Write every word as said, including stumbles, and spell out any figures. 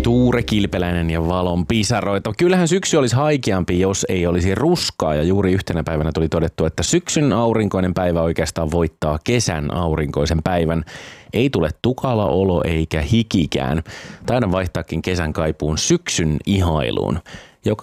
Tuure Kilpeläinen ja valon pisaroita. Kyllähän syksy olisi haikeampi, jos ei olisi ruskaa. Ja juuri yhtenä päivänä tuli todettu, että syksyn aurinkoinen päivä oikeastaan voittaa kesän aurinkoisen päivän. Ei tule tukala olo eikä hikikään. Taidan vaihtaakin kesän kaipuun syksyn ihailuun.